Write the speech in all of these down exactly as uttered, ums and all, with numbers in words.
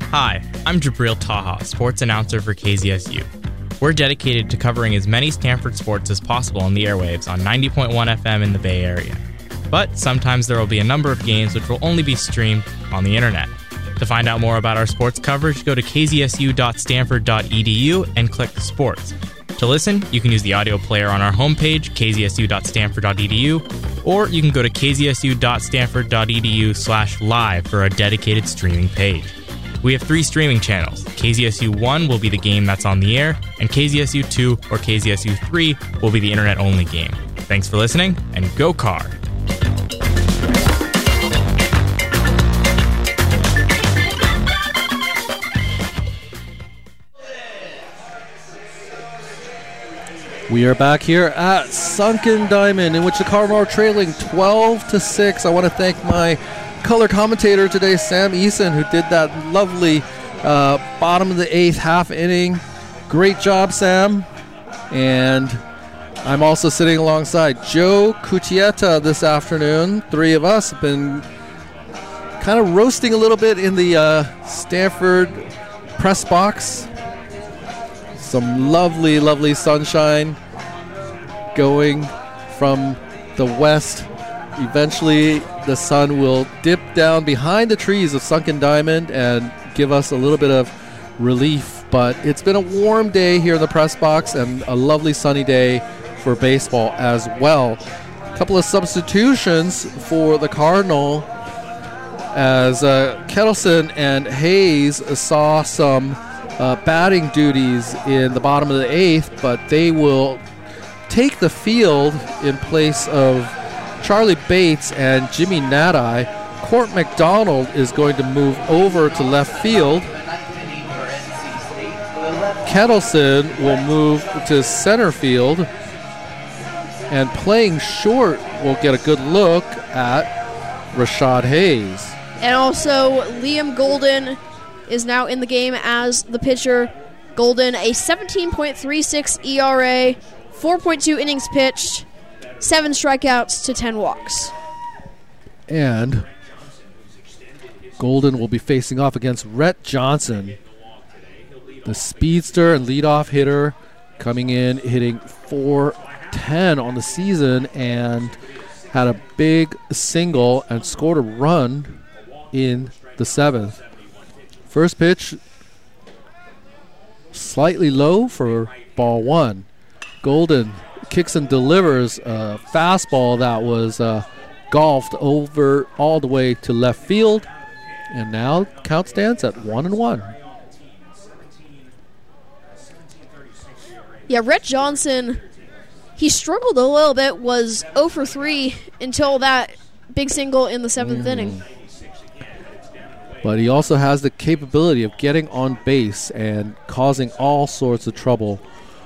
Hi, I'm Jabril Taha, sports announcer for K Z S U. We're dedicated to covering as many Stanford sports as possible on the airwaves on ninety point one F M in the Bay Area. But sometimes there will be a number of games which will only be streamed on the internet. To find out more about our sports coverage, go to k z s u dot stanford dot e d u and click Sports. To listen, you can use the audio player on our homepage, k z s u dot stanford dot e d u, or you can go to k z s u dot stanford dot e d u slash live for a dedicated streaming page. We have three streaming channels. K Z S U one will be the game that's on the air, and K Z S U two or K Z S U three will be the internet-only game. Thanks for listening, and go Card! We are back here at Sunken Diamond, in which the Cardinals are trailing twelve to six. I want to thank my color commentator today, Sam Eason, who did that lovely uh, bottom of the eighth half inning. Great job, Sam. And I'm also sitting alongside Joe Cucchietta this afternoon. Three of us have been kind of roasting a little bit in the uh, Stanford press box. Some lovely, lovely sunshine going from the west. Eventually, the sun will dip down behind the trees of Sunken Diamond and give us a little bit of relief. But it's been a warm day here in the press box and a lovely sunny day for baseball as well. A couple of substitutions for the Cardinal as uh, Kettleson and Hayes saw some uh, batting duties in the bottom of the eighth, but they will take the field in place of Charlie Bates and Jimmy Nadai. Court McDonald is going to move over to left field. Kettleson will move to center field. And playing short, we'll get a good look at Rashad Hayes. And also, Liam Golden is now in the game as the pitcher. Golden, a seventeen point three six E R A, four point two innings pitched, seven strikeouts to ten walks. And Golden will be facing off against Rhett Johnson, the speedster and leadoff hitter, coming in hitting four ten on the season and had a big single and scored a run in the seventh. First pitch, slightly low for ball one. Golden kicks and delivers a fastball that was uh, golfed over all the way to left field, and now count stands at one and one. Yeah, Rhett Johnson, he struggled a little bit, was oh for three until that big single in the seventh mm. inning. But he also has the capability of getting on base and causing all sorts of trouble.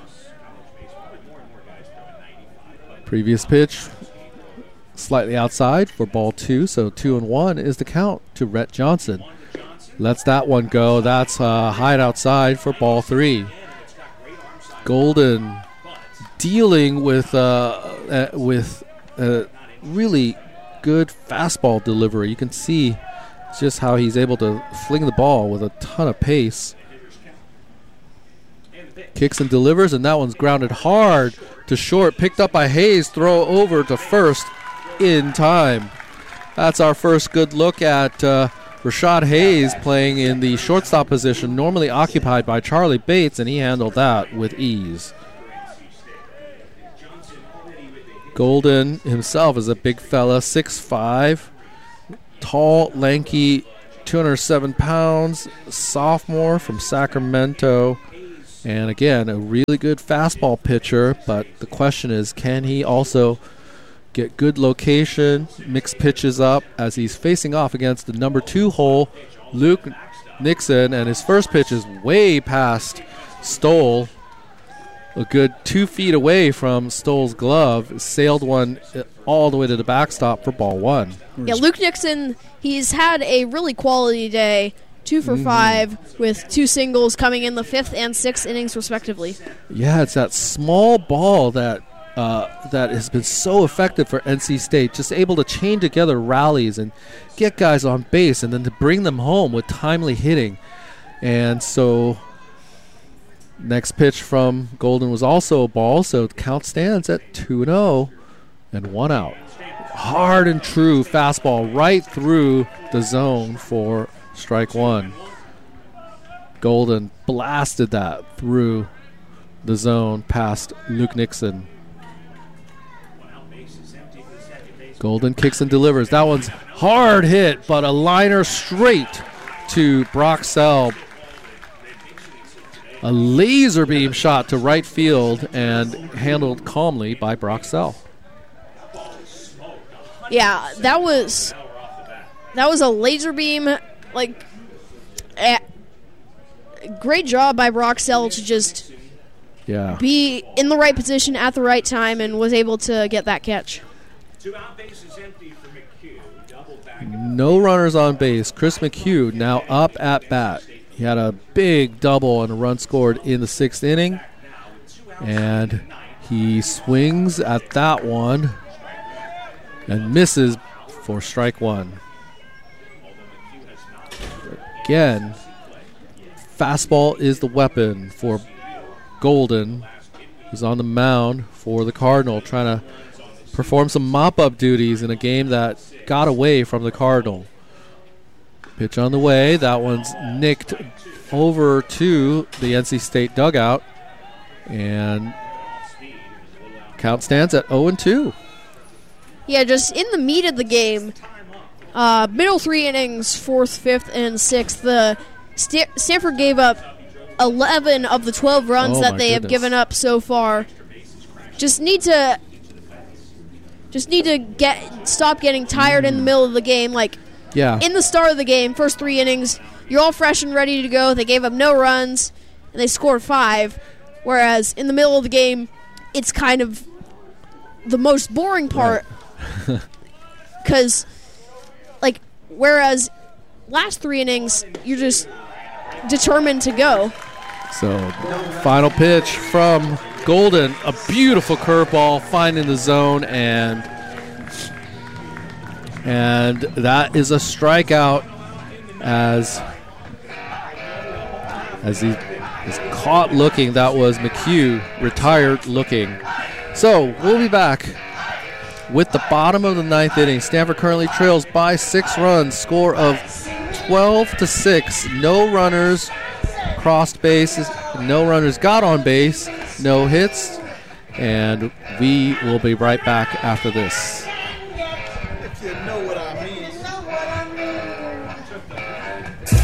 Previous pitch, slightly outside for ball two, so two and one is the count to Rhett Johnson. Lets that one go. That's uh, high outside for ball three. Golden dealing with uh, uh, with a really good fastball delivery. You can see just how he's able to fling the ball with a ton of pace. Kicks and delivers, and that one's grounded hard to short. Picked up by Hayes. Throw over to first in time. That's our first good look at uh, Rashad Hayes playing in the shortstop position, normally occupied by Charlie Bates, and he handled that with ease. Golden himself is a big fella, six five, tall, lanky, two hundred seven pounds, sophomore from Sacramento. And again, a really good fastball pitcher, but the question is, can he also get good location, mix pitches up as he's facing off against the number two hole, Luke Nixon, and his first pitch is way past Stoll. A good two feet away from Stoll's glove, sailed one all the way to the backstop for ball one. Yeah, Luke Nixon, he's had a really quality day. Two for mm. five with two singles coming in the fifth and sixth innings, respectively. Yeah, it's that small ball that uh, that has been so effective for N C State, just able to chain together rallies and get guys on base and then to bring them home with timely hitting. And so next pitch from Golden was also a ball, so the count stands at two and oh and one out. Hard and true fastball right through the zone for strike one. Golden blasted that through the zone past Luke Nixon. Golden kicks and delivers. That one's hard hit, but a liner straight to Brock Sell. A laser beam shot to right field and handled calmly by Brock Sell. Yeah, that was that was a laser beam. Like, eh, great job by Brock Sell to just yeah. be in the right position at the right time and was able to get that catch. No runners on base. Chris McHugh now up at bat. He had a big double and a run scored in the sixth inning. And he swings at that one and misses for strike one. Again, fastball is the weapon for Golden, who's on the mound for the Cardinal, trying to perform some mop-up duties in a game that got away from the Cardinal. Pitch on the way. That one's nicked over to the N C State dugout. And count stands at oh and two. Yeah, just in the meat of the game, uh, middle three innings, fourth, fifth, and sixth, the St- Stanford gave up eleven of the twelve runs oh that they goodness. have given up so far. Just need to just need to get stop getting tired mm. in the middle of the game. Like, yeah. in the start of the game, first three innings, you're all fresh and ready to go. They gave up no runs, and they scored five. Whereas in the middle of the game, it's kind of the most boring part. Because, like, whereas last three innings, you're just determined to go. So, final pitch from Golden. A beautiful curveball finding the zone, and and that is a strikeout as as he is caught looking. That was McHugh, retired looking. So, we'll be back with the bottom of the ninth inning. Stanford currently trails by six runs, score of twelve to six. No runners crossed bases, no runners got on base, no hits, and we will be right back after this.